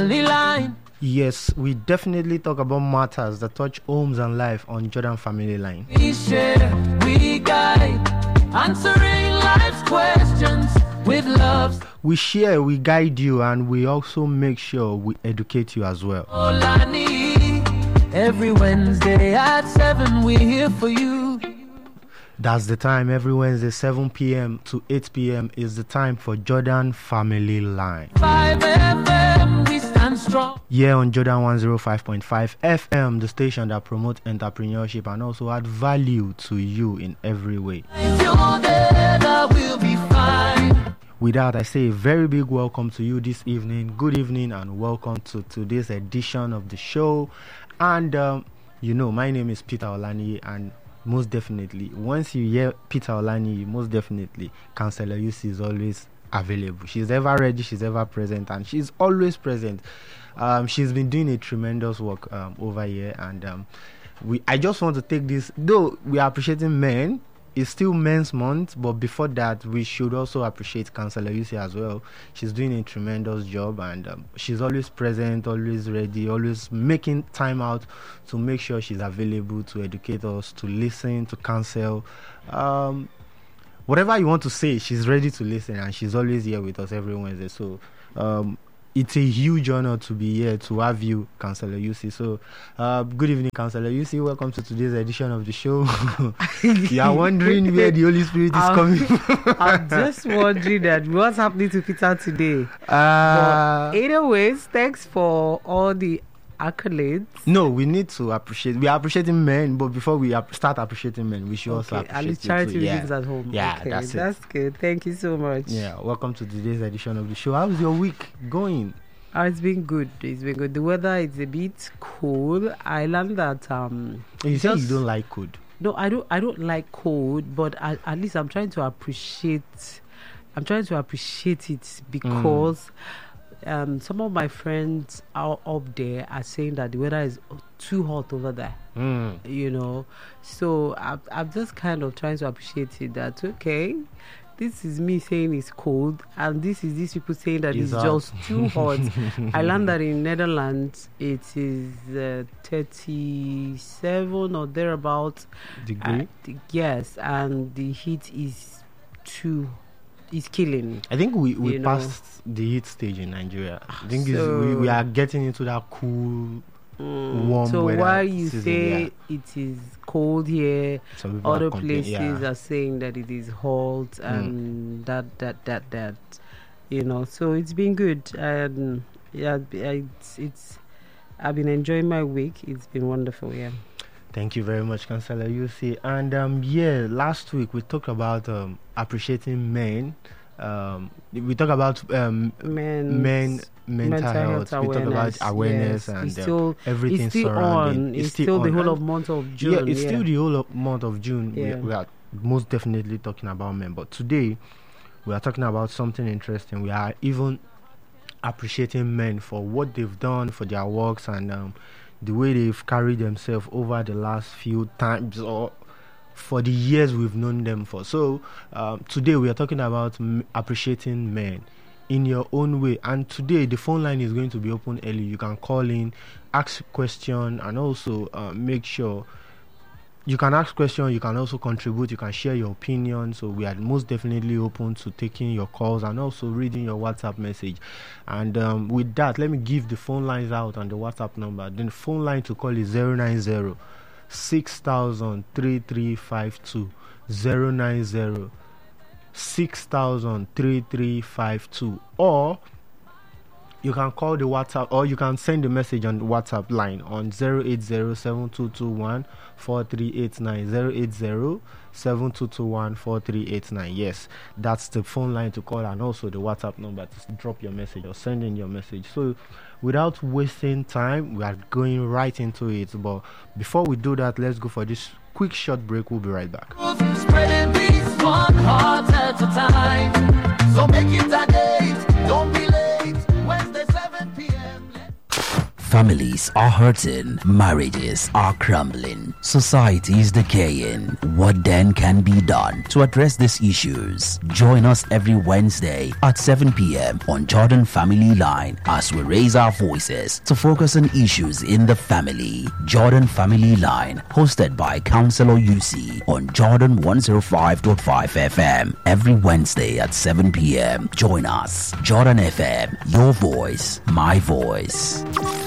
Line. Yes, we definitely talk about matters that touch homes and life on Jordan Family Line. We share, we guide, answering life's questions with love. We share, we guide you, and we also make sure we educate you as well. All I need, every Wednesday at 7, we're here for you. That's the time. Every Wednesday, 7 p.m. to 8 p.m. is the time for Jordan Family Line. 5 FM, we stand strong. Yeah, on Jordan 105.5 FM, the station that promotes entrepreneurship and also add value to you in every way. If you're there, that will be fine. With that, I say a very big welcome to you this evening. Good evening and welcome to today's edition of the show. And, my name is Peter Olani, and most definitely, once you hear Peter Olani, most definitely, Counselor UC is always available. She's ever ready, she's ever present, and she's always present. She's been doing a tremendous work over here, and I just want to take this, though we are appreciating men, it's still Men's Month, but before that, we should also appreciate Counselor UC as well. She's doing a tremendous job, and she's always present, always ready, always making time out to make sure she's available to educate us, to listen, to counsel. Whatever you want to say, she's ready to listen, and she's always here with us every Wednesday. So it's a huge honor to be here to have you, Counselor UC. So good evening, Counselor UC. Welcome to today's edition of the show. You are wondering where the Holy Spirit is coming from. I'm just wondering that what's happening to Peter today. But anyways, thanks for all the accolades. No, we need to appreciate. We are appreciating men, but before we start appreciating men, we should also appreciate at least you charity too. readings at home. Yeah, okay, that's it. That's good. Thank you so much. Yeah, welcome to today's edition of the show. How's your week going? It's been good. It's been good. The weather is a bit cool. I learned that You say you don't like cold. No, I don't like cold, but at least I'm trying to appreciate it because some of my friends out up there are saying that the weather is too hot over there. So I'm just kind of trying to appreciate it. That okay, this is me saying it's cold, and this is these people saying that it's just too hot. I learned that in Netherlands it is 37 or thereabouts Degree. Yes, and the heat is killing. I think we passed the heat stage in Nigeria. I think we are getting into that cool, warm so weather. So while you season, say it is cold here, other places are are saying that it is hot and that. So it's been good. I've been enjoying my week. It's been wonderful. Yeah. Thank you very much, Counselor UC. And last week we talked about appreciating men. We talked about men mental health. We talked about awareness, and everything surrounding. It's still the whole of month of June. Yeah, it's still the whole of month of June. Yeah. We are most definitely talking about men, but today we are talking about something interesting. We are even appreciating men for what they've done, for their works, and the way they've carried themselves over the last few times or for the years we've known them for. So today we are talking about appreciating men in your own way. And today the phone line is going to be open early. You can call in, ask a question, and also make sure you can ask questions. You can also contribute. You can share your opinion. So we are most definitely open to taking your calls and also reading your WhatsApp message. And with that, let me give the phone lines out and the WhatsApp number. Then the phone line to call is 090 6000 3352 090 6000 3352, or you can call the WhatsApp, or you can send a message on the WhatsApp line on 0807221 4389 0807221 4389. Yes, that's the phone line to call, and also the WhatsApp number to drop your message or send in your message. So without wasting time, we are going right into it. But before we do that, let's go for this quick short break. We'll be right back. Spreading peace, one heart at a time. So make it a date, don't be late. Wednesday 7 p.m. Families are hurting, marriages are crumbling, society is decaying. What then can be done to address these issues? Join us every Wednesday at 7 p.m. on Jordan Family Line as we raise our voices to focus on issues in the family. Jordan Family Line, hosted by Counselor UC on Jordan 105.5 FM every Wednesday at 7 p.m. Join us. Jordan FM, your voice, my voice.